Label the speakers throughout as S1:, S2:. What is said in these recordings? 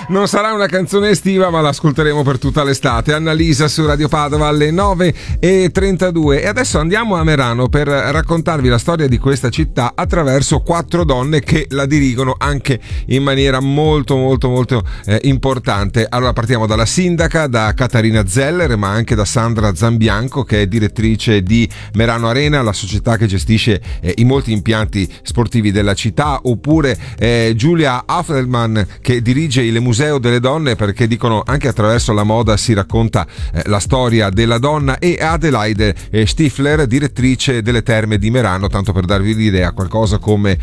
S1: Non sarà una canzone estiva, ma l'ascolteremo per tutta l'estate. Annalisa su Radio Padova alle 9:32. E adesso andiamo a Merano per raccontarvi la storia di questa città attraverso 4 donne che la dirigono anche in maniera molto importante. Allora partiamo dalla sindaca, da Caterina Zeller, ma anche da Sandra Zambianco, che è direttrice di Merano Arena, la società che gestisce i molti impianti sportivi della città, oppure Giulia Affelman, che dirige il Museo delle Donne, perché dicono anche attraverso la moda si racconta la storia della donna, e Adelaide Stifler, direttrice delle Terme di Merano, tanto per darvi l'idea, qualcosa come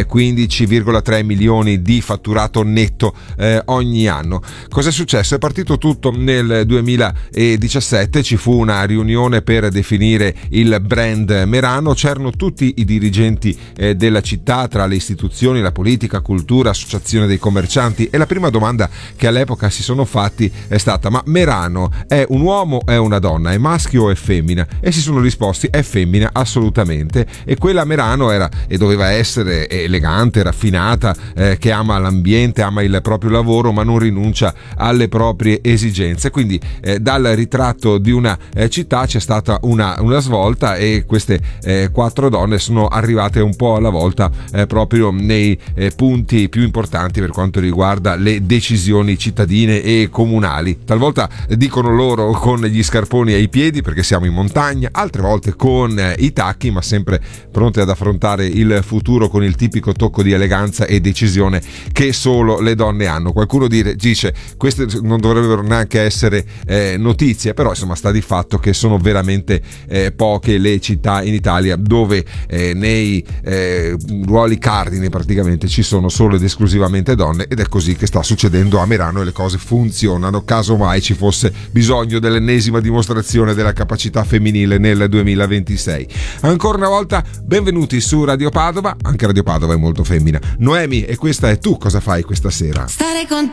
S1: 15,3 milioni di fatturato netto ogni anno. Cos'è successo? È partito tutto nel 2017, ci fu una riunione per definire il brand Merano, c'erano tutti i dirigenti della città, tra le istituzioni, la politica, cultura, associazione dei commercianti, e la prima domanda che all'epoca si sono fatti è stata: ma Merano è un uomo o è una donna? È maschio o è femmina? E si sono risposti: è femmina, assolutamente. E quella Merano era e doveva essere elegante, raffinata, che ama l'ambiente, ama il proprio lavoro, ma non rinuncia alle proprie esigenze. Quindi dal ritratto di una città c'è stata una svolta, e queste 4 donne sono arrivate un po' alla volta proprio nei punti più importanti per quanto riguarda le decisioni cittadine e comunali. Talvolta dicono loro con gli scarponi ai piedi perché siamo in montagna, altre volte con i tacchi, ma sempre pronte ad affrontare il futuro con il tipico tocco di eleganza e decisione che solo le donne hanno. Qualcuno dice queste non dovrebbero neanche essere notizie, però insomma sta di fatto che sono veramente poche le città in Italia dove nei ruoli cardine praticamente ci sono solo ed esclusivamente donne, ed è così che sta succedendo a Merano, e le cose funzionano, caso mai ci fosse bisogno dell'ennesima dimostrazione della capacità femminile nel 2026. Ancora una volta benvenuti su Radio Padova, anche Radio Padova è molto femmina. Noemi, e questa è Tu cosa fai questa sera?
S2: Stare con